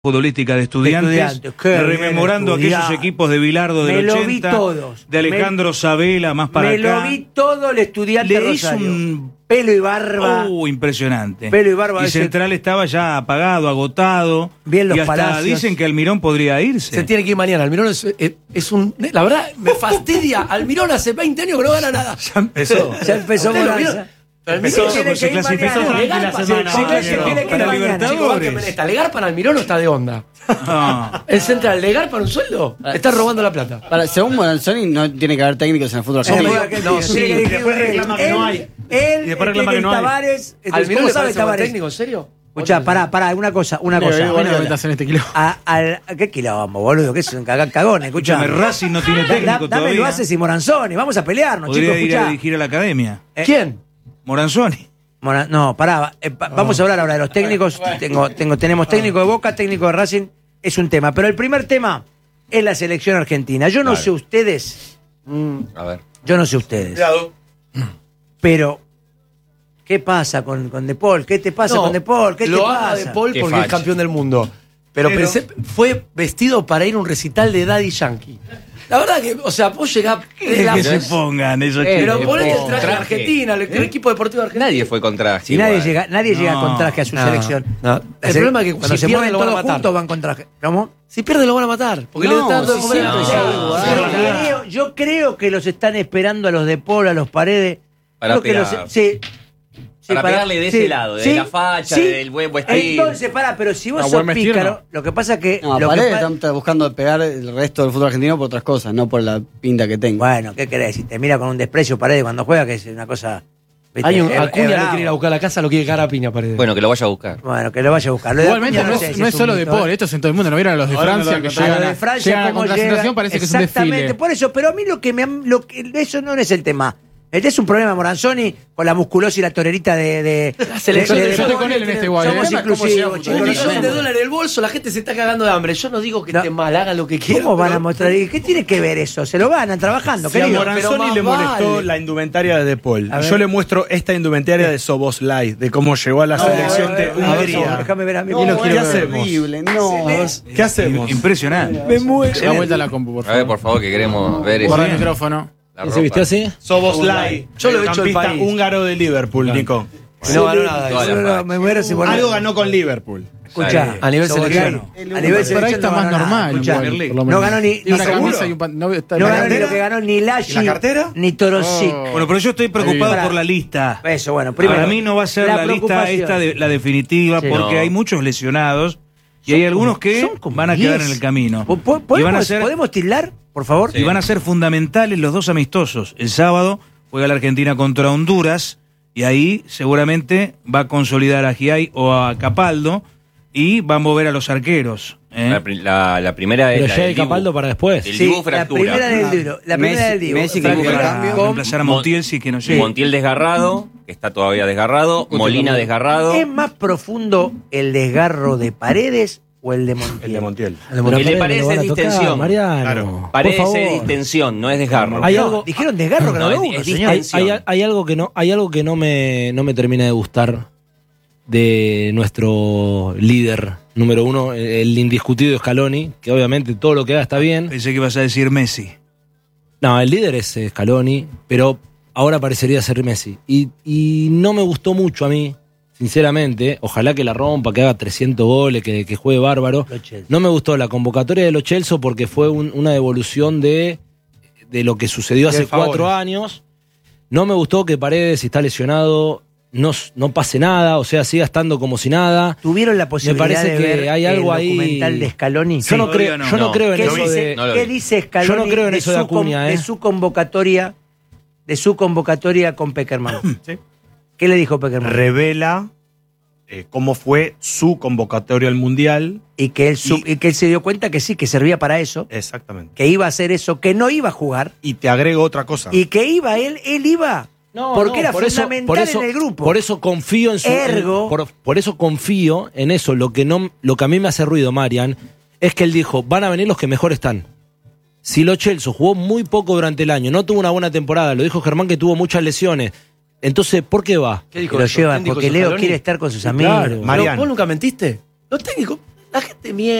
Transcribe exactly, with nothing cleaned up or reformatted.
futbolística de Estudiantes, de estudiantes rememorando aquellos equipos de Bilardo del me ochenta, lo vi todos. de Alejandro me, Sabela, más para me acá. Me lo vi todo el Estudiante Le hizo Rosario. un pelo y barba. Uh, impresionante. Pelo y barba. Y ese... Central estaba ya apagado, agotado. Bien los y hasta Palacios. dicen que Almirón podría irse. Se tiene que ir mañana. Almirón es, es, es un... La verdad, me fastidia. Almirón hace veinte años que no gana nada. Ya empezó. Ya empezó con la... Empezó, se, se clasificó tranqui la semana. Para Libertadores. ¿Legar para Almirón o está de onda? No. ¿El Central legar para un sueldo? Está robando la plata. Para, según Moranzoni, no tiene que haber técnicos en el fútbol argentino. No, no, sí. Y después reclama que no hay. Él, y después reclama que no hay. Tavares, ¿Almirón le parece buen Tavares? técnico, en serio? Escuchá, pará, pará, una cosa, una cosa. Bueno, bueno, metas en este quilombo. A, a, a, ¿Qué quilombo, boludo? ¿Qué es un cagón? Cagón, escuchá. Racing no tiene técnico da, dame todavía. lo haces y Moranzoni, vamos a pelearnos, Podría chicos, ir escuchá. a dirigir a la academia. Eh, ¿Quién? Moranzoni. Mora, no, pará, eh, pa, vamos a hablar ahora de los técnicos. Tengo, tengo, tenemos técnico de Boca, técnico de Racing, es un tema. Pero el primer tema es la selección argentina. Yo no Vale. sé ustedes. Mm, A ver. yo no sé ustedes. Cuidado. Pero, ¿qué pasa con, con De Paul? ¿Qué te pasa No, con De Paul? ¿Qué te lo pasa? haga De Paul Qué porque es facha. campeón del mundo. Pero, Pero- pensé, fue vestido para ir a un recital de Daddy Yankee. La verdad que, o sea, vos llegás... Que la- se pongan esos Eh, pero chicos. ponete el con traje de traje. Argentina, el, el equipo deportivo argentino. Nadie fue contra. Si nadie llega, nadie llega No, con traje a su no, selección. no. La El sele- problema es que cuando si se pierden mueven lo van a todos matar. juntos van con traje. ¿Cómo? Si pierden lo van a matar. Porque No, le están dando de sí, comer sí, a no. todos. Sí, Yo igual. creo, yo creo que los están esperando a los De Paul, a los Paredes. Para Creo que pegar. los, sí, sí, Para pegarle de ese lado, de la facha, del buen vestir. Entonces, pará, pero si vos No, sos buen vestir, pícaro, no. lo que pasa es que. No, lo que Paredes pa- están está buscando pegar el resto del fútbol argentino por otras cosas, no por la pinta que tengo. Bueno, ¿qué querés? Si te mira con un desprecio Paredes cuando juega, que es una cosa. ¿viste? Hay un, Es- es Acuña le bravo. quiere ir a buscar a la casa, lo quiere cagar a piña, Paredes. Bueno, que lo vaya a buscar. Bueno, que lo vaya a buscar. Lo de Igualmente Acuña no, sé es, si no es un solo de mito, Paul, ¿eh? esto es en todo el mundo. ¿No vieron a los de Ahora me Francia lo que contaron. A llegan lo a, de Francia, llegan a ¿cómo concentración? llega? Parece que es un Exactamente, desfile. por eso, pero a mí lo que me han- lo que, eso no es el tema. Este es un problema, Moranzoni, con la musculosa y la torerita de. de La selección de- de- de- yo de- estoy con él en este igual, Somos ¿eh? inclusivos, chicos. Un no millón de somos- dólares en el bolso, la gente se está cagando de hambre. Yo no digo que No. esté mal, hagan lo que quieran. ¿Cómo van a pero- mostrar? ¿Y ¿Qué tiene que ver eso? Se lo ganan trabajando, Sí, querido. amor, pero Moranzoni más le molestó vale. la indumentaria de De Paul. A ver. Yo le muestro esta indumentaria de Soboslai, de cómo llegó a la No, selección a de ver, a ver, Hungría. déjame ver a mí. No, Y lo es quiero ver. horrible, no. ¿Qué hacemos? Impresionante. Me muero. Da vuelta a la compu, por A ver, favor. por favor, que queremos ver Guarda eso. el micrófono. La ropa. así? Soboslai, Yo lo he hecho el campista país. húngaro de Liverpool, Nico. No ganó nada. Toda la No, no, facha. me muero si Algo ganó con Liverpool. Escucha, A nivel Soboslai, selección. A nivel Pero ahí selección está no más ganó nada. normal. Escuchá, igual, por lo no menos. ganó ni, Y ni una seguro. camisa y un pan- no, está No la ganó ni cartera. lo que ganó ni Lashi, ¿Y la cartera? ni Torosic. Oh. Bueno, pero yo estoy preocupado Pará. por la lista. Eso, bueno, primero. Para mí no va a ser la la, lista preocupación. esta de, la definitiva, Sí. porque No. hay muchos lesionados y hay algunos que Son como van a quedar diez. en el camino. Po- po- Y van a ¿Podemos, ser, ¿Podemos tildar, por favor? y van a ser fundamentales los dos amistosos. El sábado juega la Argentina contra Honduras y ahí seguramente va a consolidar a Giai o a Capaldo y va a mover a los arqueros. ¿eh? La, pri- la- la primera es Pero la ya del hay Capaldo Dibu. para después. El Sí, Dibu la fractura. primera del Dibu. La primera Messi- del Dibu. Messi que Fractura busca Para con- reemplazar a Mon- Montiel si que no llega. Montiel desgarrado, que está todavía desgarrado. Molina desgarrado. ¿Es más profundo el desgarro de Paredes o el de Montiel? El de Montiel. Pero le Paredes parece lo van a tocar, distensión. Mariano. Claro. Parece por favor. distensión, no es desgarro. Hay No, algo- dijeron desgarro que no, No, lo es- uno, es señor. Hay, distensión. hay- hay algo que no, hay algo que no me, no me termina de gustar de nuestro líder número uno, el indiscutido Scaloni, que obviamente todo lo que haga está bien. Pensé que ibas a decir Messi. No, el líder es eh, Scaloni, pero ahora parecería ser Messi. Y, y no me gustó mucho a mí, sinceramente. Ojalá que la rompa, que haga trescientos goles, que, que juegue bárbaro. Lo Chelsea. No me gustó la convocatoria de los Chelsea porque fue un- una devolución de, de lo que sucedió hace De favores. cuatro años. No me gustó que Paredes, si está lesionado, no, no pase nada, o sea, siga estando como si nada. ¿Tuvieron la posibilidad parece de que ver hay algo el ahí- documental de Scaloni? Yo no, todavía creo, no. yo no No. creo en ¿Qué eso dice, de... No lo ¿qué vi. dice Scaloni Yo no creo en de eso de su con- Acuña, de ¿eh? su convocatoria de su convocatoria con Peckerman? Sí. ¿Qué le dijo Peckerman? Revela eh, cómo fue su convocatoria al Mundial. Y que, él su- y que él se dio cuenta que sí, que servía para eso, Exactamente. que iba a hacer eso, que no iba a jugar, Y te agrego otra cosa. y que iba, él, él iba, No, porque no, era por eso- fundamental por eso- en el grupo. Por eso confío en su. Ergo- en- por, por eso confío en eso. Lo que, no, lo que a mí me hace ruido, Marian, es que él dijo: van a venir los que mejor están. Si Lo Celso jugó muy poco durante el año, no tuvo una buena temporada, lo dijo Germán que tuvo muchas lesiones. Entonces, ¿por qué va? ¿Qué Que dijo lo eso? llevan, ¿Quién dijo porque eso, Leo Scaloni? quiere estar con sus Sí, amigos. claro. Pero Mariano. vos nunca mentiste. Los técnicos La gente miente.